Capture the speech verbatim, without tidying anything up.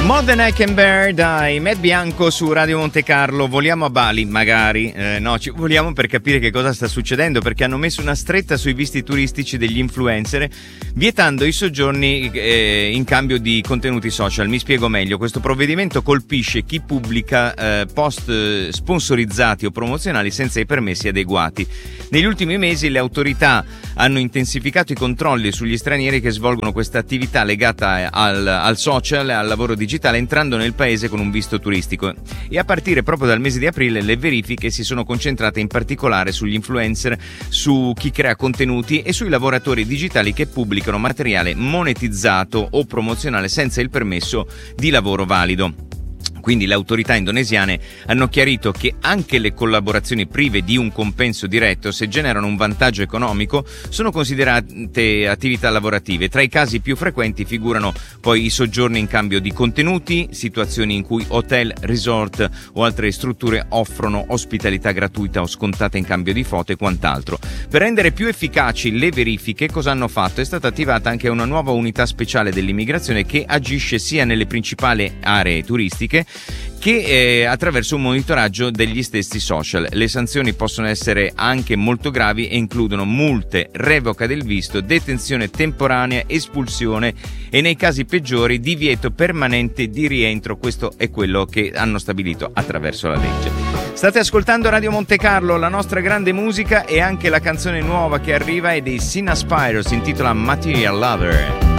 More Than I Can Bear dai Matt Bianco su Radio Monte Carlo. Voliamo a Bali, magari. Eh, no, ci voliamo per capire che cosa sta succedendo, perché hanno messo una stretta sui visti turistici degli influencer, vietando i soggiorni eh, in cambio di contenuti social. Mi spiego meglio. Questo provvedimento colpisce chi pubblica eh, post sponsorizzati o promozionali senza i permessi adeguati. Negli ultimi mesi le autorità hanno intensificato i controlli sugli stranieri che svolgono questa attività legata al, al social e al lavoro digitale, entrando nel paese con un visto turistico, e a partire proprio dal mese di aprile le verifiche si sono concentrate in particolare sugli influencer, su chi crea contenuti e sui lavoratori digitali che pubblicano materiale monetizzato o promozionale senza il permesso di lavoro valido. Quindi le autorità indonesiane hanno chiarito che anche le collaborazioni prive di un compenso diretto, se generano un vantaggio economico, sono considerate attività lavorative. Tra i casi più frequenti figurano poi i soggiorni in cambio di contenuti, situazioni in cui hotel, resort o altre strutture offrono ospitalità gratuita o scontata in cambio di foto e quant'altro. Per rendere più efficaci le verifiche, cosa hanno fatto? È stata attivata anche una nuova unità speciale dell'immigrazione che agisce sia nelle principali aree turistiche che eh, attraverso un monitoraggio degli stessi social. Le sanzioni possono essere anche molto gravi e includono multe, revoca del visto, detenzione temporanea, espulsione e nei casi peggiori divieto permanente di rientro. Questo è quello che hanno stabilito attraverso la legge. State ascoltando Radio Monte Carlo, la nostra grande musica, e anche la canzone nuova che arriva è dei Sina Spyro, si intitola Material Lover.